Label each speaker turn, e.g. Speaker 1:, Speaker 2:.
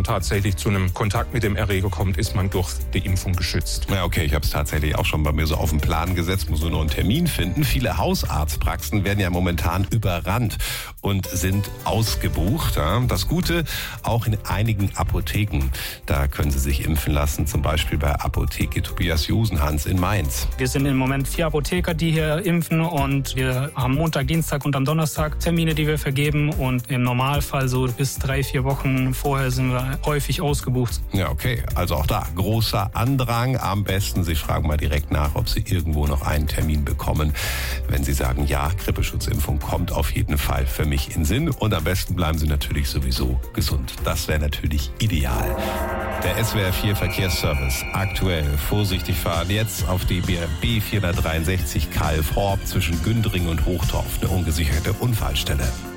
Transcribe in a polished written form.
Speaker 1: und tatsächlich zu einem Kontakt mit dem Erreger kommt, ist man durch die Impfung geschützt.
Speaker 2: Ja, okay, ich habe es tatsächlich auch schon bei mir so auf den Plan gesetzt, muss nur noch einen Termin finden. Viele Hausarztpraxen werden ja momentan überrannt und sind ausgebucht. Ja. Das Gute, auch in einigen Apotheken, da können Sie sich impfen lassen, zum Beispiel bei Apotheke Tobias Jusenhans in Mainz.
Speaker 3: Wir sind im Moment 4 Apotheker, die hier impfen und wir haben Montag, Dienstag und am Donnerstag Termine, die wir vergeben und im Normalfall so bis 3-4 Wochen vorher sind wir häufig ausgebucht.
Speaker 2: Ja, okay, also auch da großer Andrang. Am besten, Sie fragen mal direkt nach, ob Sie irgendwo noch einen Termin bekommen. Wenn Sie sagen, ja, Grippeschutzimpfung kommt auf jeden Fall für mich in Sinn und am besten bleiben Sie natürlich sowieso gesund. Das wäre natürlich ideal. Der SWR 4 Verkehrsservice. Aktuell vorsichtig fahren jetzt auf die B 463 Kalf-Horb zwischen Gündring und Hochdorf. Eine ungesicherte Unfallstelle.